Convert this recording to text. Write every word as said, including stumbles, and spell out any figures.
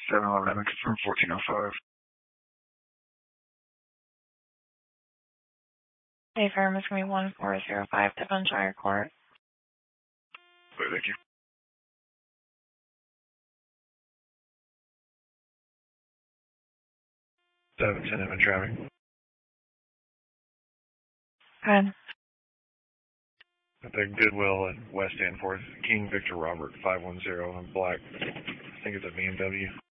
seven eleven, confirm fourteen oh five. Hey, firm is going to be one four zero five Devonshire Court. Wait, thank you. seven ten in traffic. Good. At the Goodwill and West Danforth, King Victor Robert five one zero in black. I think it's a B M W.